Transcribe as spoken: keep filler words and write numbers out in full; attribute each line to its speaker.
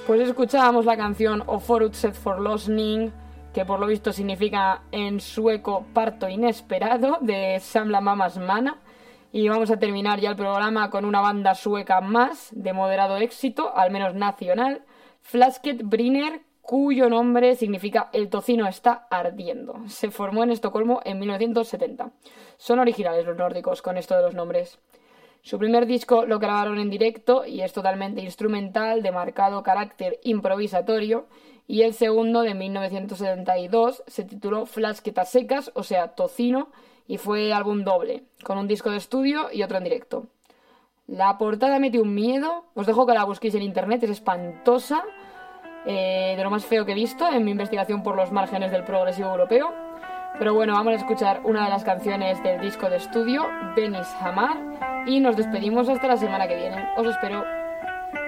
Speaker 1: Pues escuchábamos la canción O Förutset förlossning, que por lo visto significa en sueco parto inesperado, de Samla Mamas Mana. Y vamos a terminar ya el programa con una banda sueca más, de moderado éxito, al menos nacional, Flasket Brinner, cuyo nombre significa El tocino está ardiendo. Se formó en Estocolmo en mil novecientos setenta. Son originales los nórdicos con esto de los nombres. Su primer disco lo grabaron en directo y es totalmente instrumental, de marcado carácter improvisatorio, y el segundo, de mil novecientos setenta y dos, se tituló Flasket a secas, o sea, tocino, y fue álbum doble, con un disco de estudio y otro en directo. La portada mete un miedo, os dejo que la busquéis en internet, es espantosa, eh, de lo más feo que he visto en mi investigación por los márgenes del progresivo europeo. Pero bueno, vamos a escuchar una de las canciones del disco de estudio, Benis Hamar, y nos despedimos hasta la semana que viene. Os espero.